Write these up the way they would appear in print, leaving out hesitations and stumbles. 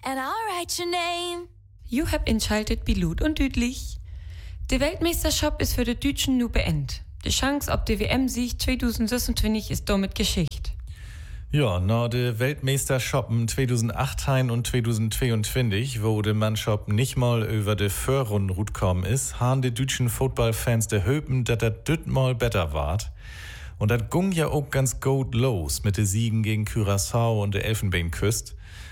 and I'll write your name. You habt einschaltet bei Lut und Düdlich. Die Weltmeisterschaft ist für die Deutschen nu beendet. Die Chance auf die WM-Sieg 2026 ist damit Geschichte. Ja, nach der Weltmeisterschappen 2018 und 2022, wo die Mannschaft nicht mal über die Vorrunde gekommen ist, haben die deutschen Footballfans der Höpen, dass das dütmal besser ward. Und das ging ja auch ganz gut los mit den Siegen gegen Curaçao und der Elfenbeinküste.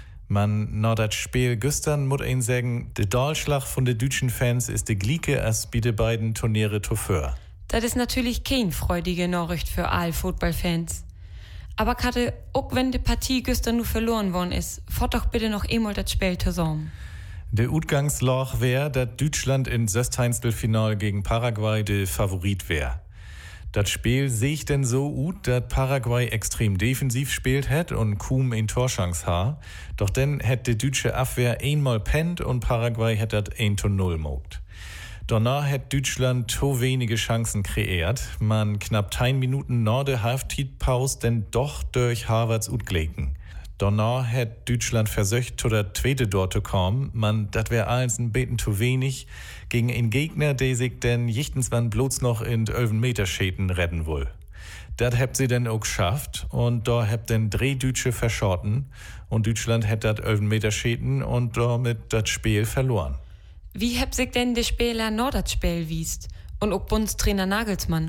Man, nach das Spiel gestern muss ich sagen, der Dahlschlag von den deutschen Fans ist die gleiche als bei den beiden Turniere zuvor. Das ist natürlich kein freudige Nachricht für alle Footballfans. Aber Katte, auch wenn die Partie gestern nur verloren worden ist, fahrt doch bitte noch einmal das Spiel zusammen. Der Utgangslach wäre, dass Deutschland in Sechzehntelfinal gegen Paraguay der Favorit wäre. Das Spiel sehe ich denn so gut, dass Paraguay extrem defensiv spielt hat und kaum eine Torchance hat. Doch dann hätte die deutsche Abwehr einmal pennt und Paraguay hätte das 1:0 gemacht. Danach hat Deutschland so wenige Chancen kreiert, man knapp 10 Minuten nach der Halbzeitpause denn doch durch Harvards utgelegen. Danach hat Deutschland versucht, zu der zweite dort zu kommen, man, das wäre alles ein bisschen zu wenig, gegen einen Gegner, der sich denn jichtenswann bloß noch in 11 Meter Schäden retten will. Das habt sie dann auch geschafft und da habt dann 3 Deutsche verschotten und Deutschland hat das 11 Meter Schäden und damit das Spiel verloren. Wie habt sich denn die Spieler noch das Spiel wiest? Und auch Bundestrainer Nagelsmann?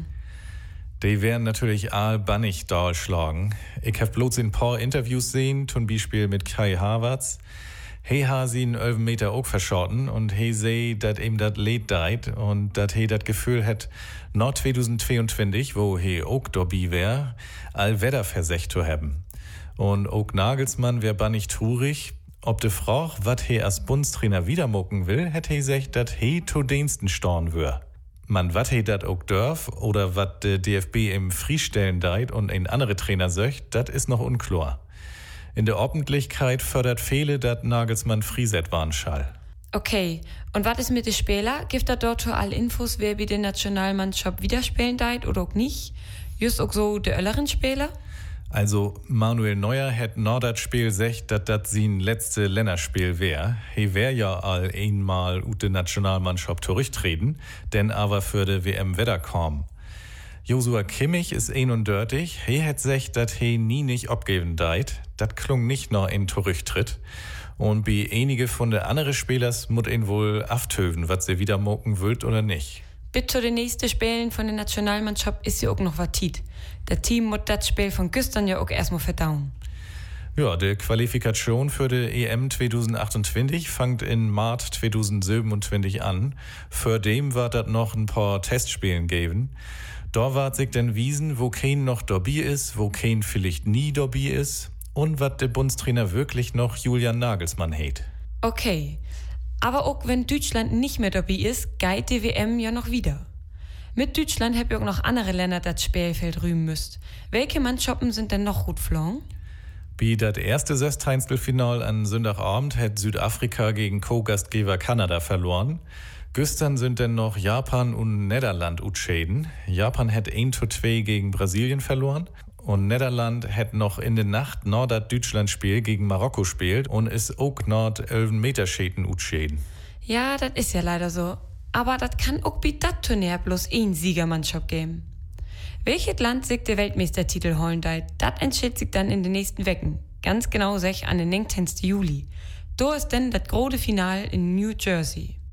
Die werden natürlich all bannig da schlagen. Ich hab bloß ein paar Interviews sehen, zum Beispiel mit Kai Havertz. He ha sie in 11 Meter auch verschotten und he seh, dat ihm dat Lied deit und dat he dat Gefühl hat, nach 2022, wo he auch dabei wär, all Wetter versecht zu haben. Und auch Nagelsmann wär bannig trurig. Ob de Frau, wat he als Bundestrainer wieder mucken will, hätt he gesagt, dat he zu Diensten storn wär. Man, wat he dat auch dörf oder wat de DFB im Friestellen deit und ein andere Trainer söcht, dat is noch unklar. In der Öffentlichkeit fördert viele, dat Nagelsmann Frieset waren schall. Okay, und was ist mit den Spielern? Gibt da dort schon alle Infos, wer bei der Nationalmannschaft wieder spielen deit oder auch nicht? Just auch so die älteren Spieler? Also Manuel Neuer hat nach das Spiel gesagt, dass das sein letzte Länderspiel wäre. He wär ja all einmal ut de Nationalmannschaft zurücktreten, denn aber für de WM wieder kommen. Joshua Kimmich ist 31, he hat gesagt, dass he nie nicht abgeben deit. Das klung nicht nach ein Zurücktritt. Und bei einige von de anderen Spielers muss ihn wohl aftöven, was sie wieder mocken wollt oder nicht. Bis zu den nächsten Spielen von der Nationalmannschaft ist ja auch noch was Tiet. Das Team muss das Spiel von gestern ja auch erstmal verdauen. Ja, die Qualifikation für die EM 2028 fängt in März 2027 an. Für dem wird das noch ein paar Testspielen geben. Da wird sich dann wiesen, wo kein noch dabei ist, wo kein vielleicht nie dabei ist und was der Bundestrainer wirklich noch Julian Nagelsmann hat. Okay. Aber auch wenn Deutschland nicht mehr dabei ist, geht die WM ja noch wieder. Mit Deutschland habt ihr auch noch andere Länder das Spielfeld rühmen müsst. Welche Mannschaften sind denn noch gut geflogen? Wie das erste Sechzehntelfinal an Sonntagabend hat Südafrika gegen Co-Gastgeber Kanada verloren. Gestern sind dann noch Japan und Niederland utschäden. Japan hat 1:2 gegen Brasilien verloren. Und Niederland hat noch in der Nacht nach das Deutschland-Spiel gegen Marokko spielt und ist auch nach 11 Meter Schäden utschäden. Ja, das ist ja leider so. Aber das kann auch bei dat Turnier bloß ein Siegermannschaft geben. Welches Land sich der Weltmeistertitel holen deit, das entscheidet sich dann in den nächsten Wochen. Ganz genau an den 19. Juli. Da ist dann das große Final in New Jersey.